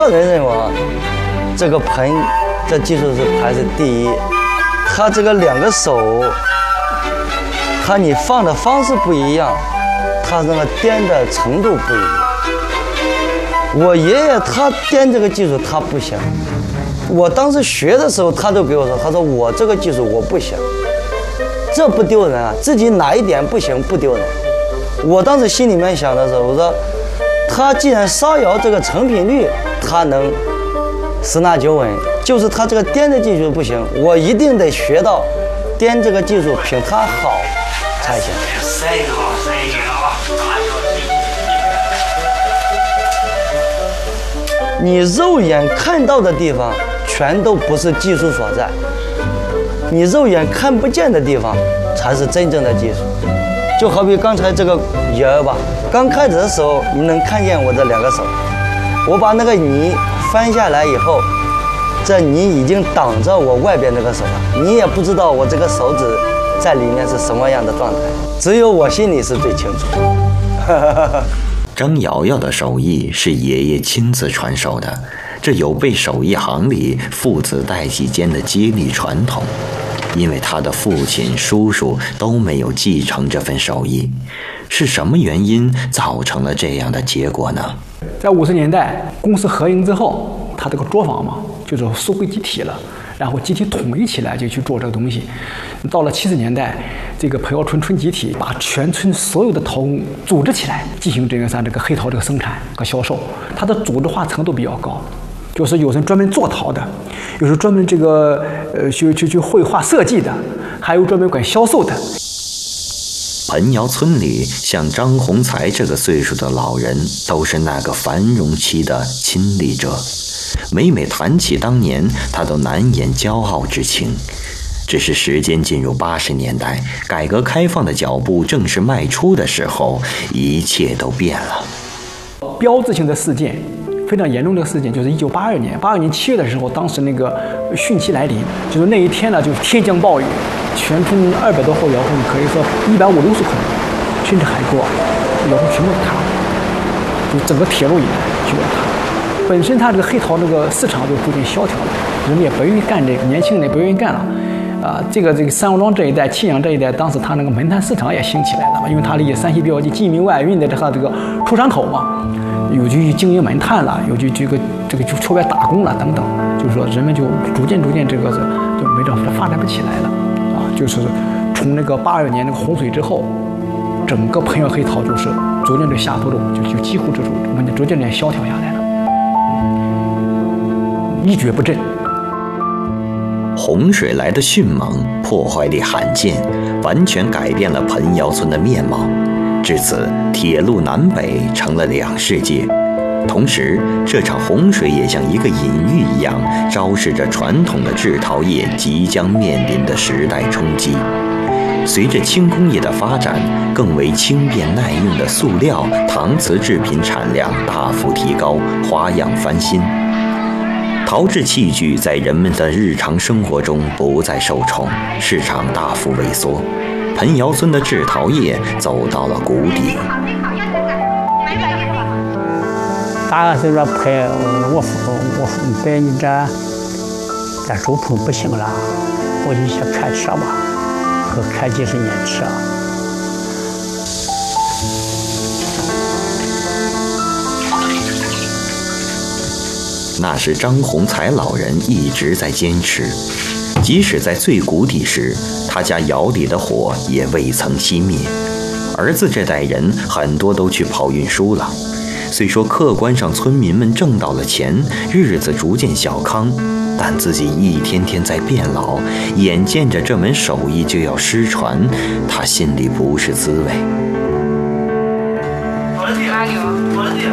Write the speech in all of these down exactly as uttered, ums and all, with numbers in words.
个人认为，这个盆的技术是排是第一，它这个两个手，它你放的方式不一样，它那个颠的程度不一样。我爷爷他颠这个技术他不行，我当时学的时候他都给我说，他说我这个技术我不行，这不丢人啊，自己哪一点不行不丢人。我当时心里面想的时候，我说他既然烧窑这个成品率他能十拿九稳，就是他这个颠的技术不行，我一定得学到颠这个技术比他好才行。你肉眼看到的地方全都不是技术所在，你肉眼看不见的地方才是真正的技术。就好比刚才这个泥儿吧，刚开始的时候你能看见我这两个手，我把那个泥翻下来以后，这泥已经挡着我外边这个手了，你也不知道我这个手指在里面是什么样的状态，只有我心里是最清楚的。 张瑶瑶的手艺是爷爷亲自传授的，这有悖手艺行里父子代际间的接力传统，因为他的父亲、叔叔都没有继承这份手艺。是什么原因造成了这样的结果呢？ 在五十年代公司合营之后，他这个作坊嘛，就是收归集体了，然后集体统一起来就去做这个东西。到了七十年代，这个培窑村村集体把全村所有的陶工组织起来，进行这个像这个黑陶这个生产和销售，它的组织化程度比较高。就是有人专门做陶的，有人专门这个呃去去去绘画设计的，还有专门管销售的。 盆窑村里，像张宏才这个岁数的老人，都是那个繁荣期的亲历者。每每谈起当年，他都难掩骄傲之情。只是时间进入八十年代，改革开放的脚步正式迈出的时候，一切都变了。 标志性的事件，非常严重的事件，就是一九八二年，八二年七月的时候，当时那个汛期来临，就是那一天呢，就是天降暴雨，全村二百多户窑户，可以说一百五六十口，甚至还多，窑户全部塌了，就整个铁路以来就要塌。本身它这个黑陶这个市场就逐渐萧条了，人们也不愿意干这个，年轻人也不愿意干了。啊，这个这个三王庄这一带、沁阳这一带，当时它那个煤炭市场也兴起来了嘛，因为它离山西标记、晋民外运的它这个出山口嘛，有去经营煤炭了，有去这个这个就出外打工了等等，就是说人们就逐渐逐渐这个是就没这发展不起来了啊，就是从那个八二年那个洪水之后，整个盆窑黑陶就是逐渐的下坡路，就就几乎就是我们逐渐的萧条下来了，嗯、一蹶不振。 洪水来的迅猛，破坏力罕见，完全改变了盆窑村的面貌。至此，铁路南北成了两世界。同时，这场洪水也像一个隐喻一样，昭示着传统的制陶业即将面临的时代冲击。随着轻工业的发展，更为轻便耐用的塑料、搪瓷制品产量大幅提高，花样翻新。陶制器具在人们的日常生活中不再受宠，市场大幅萎缩，盆窑村的制陶业走到了谷底。 大概是说拍我父我摆你这这手盆不行了，我就想看车吧，和看几十年车。 那是张宏才老人一直在坚持，即使在最谷底时，他家窑里的火也未曾熄灭。儿子这代人很多都去跑运输了，虽说客观上村民们挣到了钱，日子逐渐小康，但自己一天天在变老，眼见着这门手艺就要失传，他心里不是滋味。 我的地，我的地。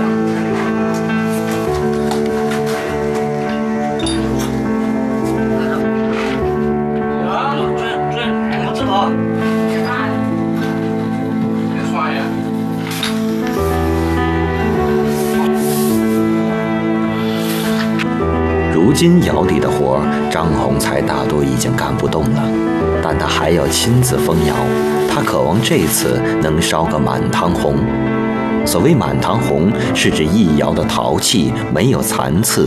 如今窑里的活，张宏才大多已经干不动了，但他还要亲自封窑，他渴望这次能烧个满堂红。 所谓满堂红，是指易窑的陶器没有残次，